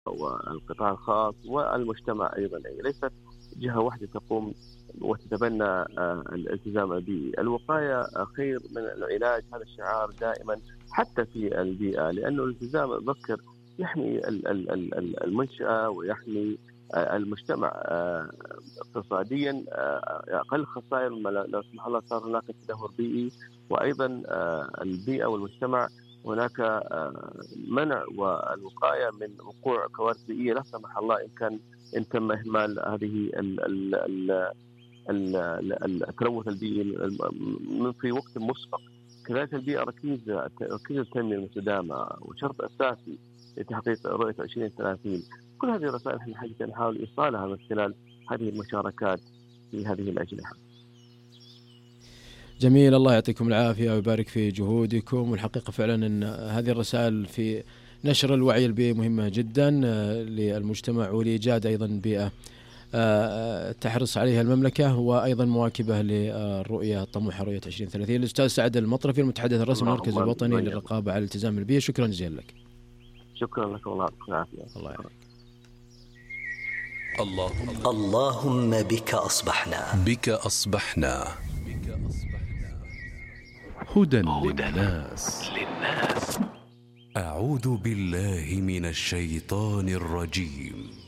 والقطاع الخاص والمجتمع أيضا، يعني ليست جهة واحدة تقوم وتتبنى الالتزام البيئي. الوقاية خير من العلاج، هذا الشعار دائما حتى في البيئة، لأنه الالتزام ذكر يحمي المنشأة ويحمي المجتمع اقتصاديا، أقل خسائر لو سمح الله صار هناك تدهور بيئي، وأيضا البيئة والمجتمع هناك منع والوقاية من وقوع كوارث بيئية لا سمح الله إن تم إهمال هذه التلوث البيئي من في وقت مسبق. كذلك البيئة ركيزة التنمية المستدامة وشرط أساسي لتحقيق رؤية 2030. كل هذه الرسائل احنا حقيقة نحاول إيصالها من خلال هذه المشاركات في هذه الأجنحة. جميل، الله يعطيكم العافية ويبارك في جهودكم. والحقيقة فعلا أن هذه الرسائل في نشر الوعي البيئي مهمة جدا للمجتمع، ولإيجاد أيضا بيئة تحرص عليها المملكة، وأيضا مواكبة للرؤية الطموحة رؤية 2030. الأستاذ سعد المطرفي، المتحدث الرسمي للمركز الوطني للرقابة على الالتزام البيئي، شكرا جزيلا لك. شكرا لك والله يعطيك العافية. الله يعافيك. اللهم بك أصبحنا هدى للناس. أعوذ بالله من الشيطان الرجيم.